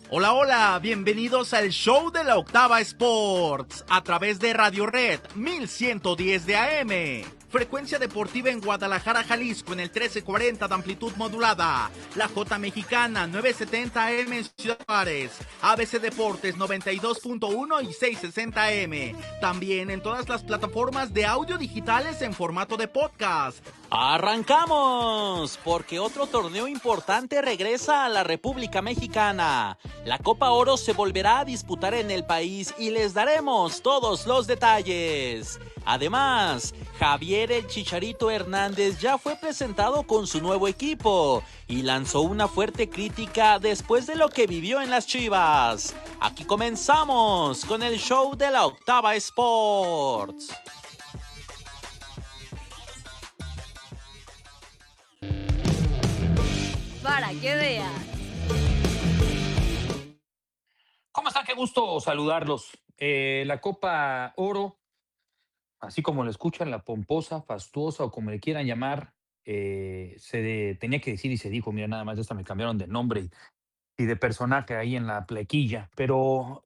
Hola, hola, bienvenidos al show de la Octava Sports a través de Radio Red 1110 de AM. Frecuencia deportiva en Guadalajara, Jalisco en el 1340 de amplitud modulada. La J Mexicana 970 AM en Ciudad Juárez. ABC Deportes 92.1 y 660 AM. También en todas las plataformas de audio digitales en formato de podcast. ¡Arrancamos! Porque otro torneo importante regresa a la República Mexicana. La Copa Oro se volverá a disputar en el país y les daremos todos los detalles. Además, Javier el Chicharito Hernández ya fue presentado con su nuevo equipo y lanzó una fuerte crítica después de lo que vivió en las Chivas. Aquí comenzamos con el show de la Octava Sports. Para que veas. ¿Cómo están? Qué gusto saludarlos. La Copa Oro, así como la escuchan, la pomposa, fastuosa o como le quieran llamar, tenía que decir y se dijo, mira, nada más esta me cambiaron de nombre y de personaje ahí en la plequilla, pero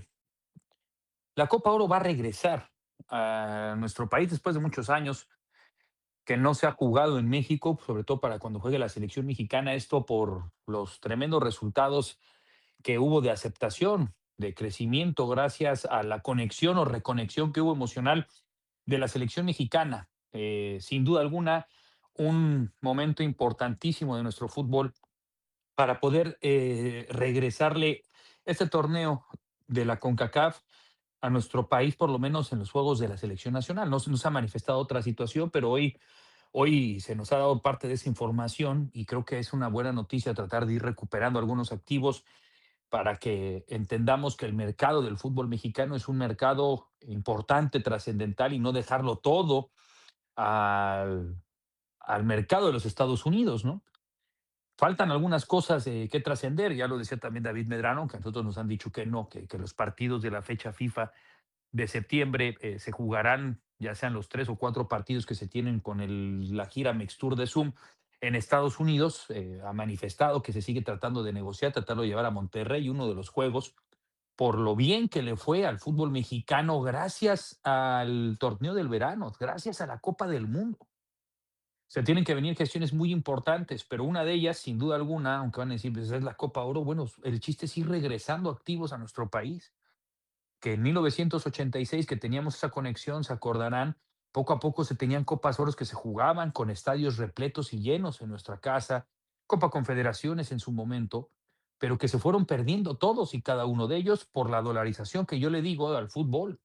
la Copa Oro va a regresar a nuestro país después de muchos años que no se ha jugado en México, sobre todo para cuando juegue la selección mexicana, esto por los tremendos resultados que hubo de aceptación, de crecimiento, gracias a la conexión o reconexión que hubo emocional de la selección mexicana. Sin duda alguna, un momento importantísimo de nuestro fútbol para poder regresarle este torneo de la CONCACAF a nuestro país, por lo menos en los juegos de la selección nacional. No se nos ha manifestado otra situación, pero hoy se nos ha dado parte de esa información y creo que es una buena noticia tratar de ir recuperando algunos activos para que entendamos que el mercado del fútbol mexicano es un mercado importante, trascendental y no dejarlo todo al, al mercado de los Estados Unidos, ¿no? Faltan algunas cosas que trascender, ya lo decía también David Medrano, que a nosotros nos han dicho que no, que los partidos de la fecha FIFA de septiembre se jugarán, ya sean los 3 o 4 partidos que se tienen con la gira Mixtour de Zoom en Estados Unidos. Ha manifestado que se sigue tratando de negociar, tratarlo de llevar a Monterrey, uno de los juegos, por lo bien que le fue al fútbol mexicano gracias al torneo del verano, gracias a la Copa del Mundo. Se tienen que venir gestiones muy importantes, pero una de ellas, sin duda alguna, aunque van a decir, pues es la Copa Oro, bueno, el chiste es ir regresando activos a nuestro país que en 1986 que teníamos esa conexión, se acordarán, poco a poco se tenían Copas Oros que se jugaban con estadios repletos y llenos en nuestra casa, Copa Confederaciones en su momento, pero que se fueron perdiendo todos y cada uno de ellos por la dolarización que yo le digo al fútbol.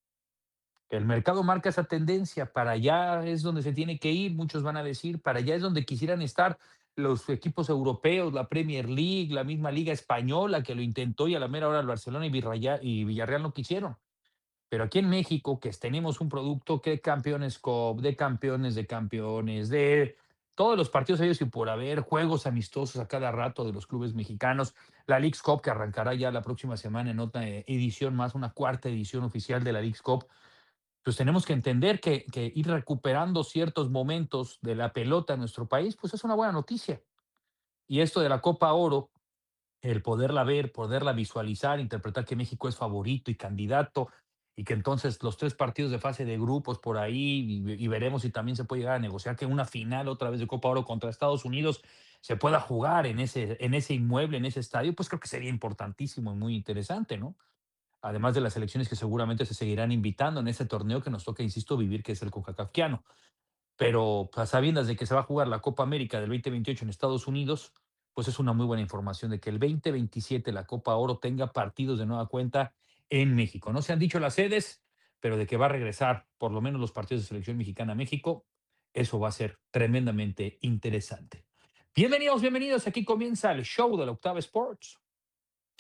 El mercado marca esa tendencia, para allá es donde se tiene que ir, muchos van a decir, para allá es donde quisieran estar los equipos europeos, la Premier League, la misma Liga Española que lo intentó y a la mera hora el Barcelona y Villarreal no quisieron. Pero aquí en México, que tenemos un producto que campeones COP, de campeones, de todos los partidos ellos y por haber, juegos amistosos a cada rato de los clubes mexicanos, la Leagues Cup que arrancará ya la próxima semana en otra edición más, una cuarta edición oficial de la Leagues Cup, pues tenemos que entender que ir recuperando ciertos momentos de la pelota en nuestro país, pues es una buena noticia. Y esto de la Copa Oro, el poderla ver, poderla visualizar, interpretar que México es favorito y candidato y que entonces los 3 partidos de fase de grupos por ahí y veremos si también se puede llegar a negociar que una final otra vez de Copa Oro contra Estados Unidos se pueda jugar en ese inmueble, en ese estadio, pues creo que sería importantísimo y muy interesante, ¿no? Además de las elecciones que seguramente se seguirán invitando en ese torneo que nos toca, insisto, vivir, que es el CONCACAFiano. Pero a sabiendas de que se va a jugar la Copa América del 2028 en Estados Unidos, pues es una muy buena información de que el 2027 la Copa Oro tenga partidos de nueva cuenta en México. No se han dicho las sedes, pero de que va a regresar por lo menos los partidos de selección mexicana a México, eso va a ser tremendamente interesante. Bienvenidos, bienvenidos. Aquí comienza el show de la Octava Sports.